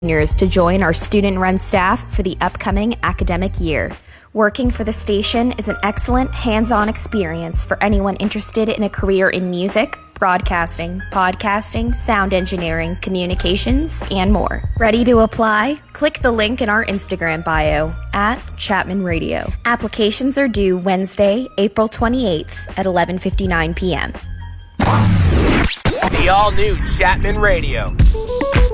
juniors to join our student-run staff for the upcoming academic year. Working for the station is an excellent hands-on experience for anyone interested in a career in music, broadcasting, podcasting, sound engineering, communications, and more. Ready to apply? Click the link in our Instagram bio at Chapman Radio. Applications are due Wednesday, April 28th at 11:59 p.m. The all-new Chapman Radio.